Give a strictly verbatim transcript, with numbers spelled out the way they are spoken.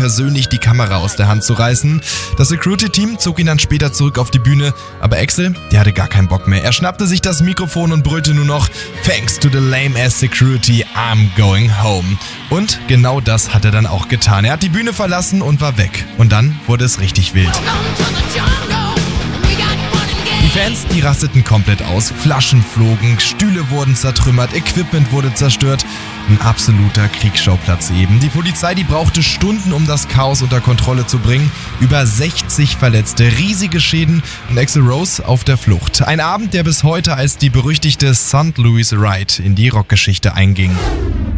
persönlich die Kamera aus der Hand zu reißen. Das Security-Team zog ihn dann später zurück auf die Bühne, aber Axl, der hatte gar keinen Bock mehr. Er schnappte sich das Mikrofon und brüllte nur noch: "Thanks to the lame-ass security, I'm going home." Und genau das hat er dann auch getan. Er hat die Bühne verlassen und war weg. Und dann wurde es richtig wild. Die Fans, die rasteten komplett aus. Flaschen flogen, Stühle wurden zertrümmert, Equipment wurde zerstört. Ein absoluter Kriegsschauplatz eben. Die Polizei, die brauchte Stunden, um das Chaos unter Kontrolle zu bringen. Über sechzig Verletzte, riesige Schäden und Axl Rose auf der Flucht. Ein Abend, der bis heute als die berüchtigte Sankt Louis Ride in die Rockgeschichte einging.